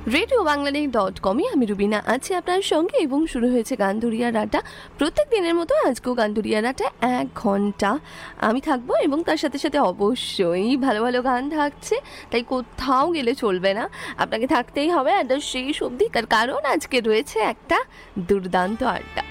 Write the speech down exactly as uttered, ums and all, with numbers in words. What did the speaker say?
Radio Bangladesh dot কমে আমি রুবিনা আছি আপনার সঙ্গে এবং শুরু হয়েছে গানধরিয়ার আড্ডা। প্রত্যেক দিনের মতো আজকেও গানধরিয়ার আড্ডা এক ঘন্টা আমি থাকবো এবং তার সাথে সাথে অবশ্যই ভালো ভালো গান থাকছে, তাই কোথাও গেলে চলবে না, আপনাকে থাকতেই হবে আড্ডার শেষ অবধি। তার কারণ আজকে রয়েছে একটা দুর্দান্ত আড্ডা।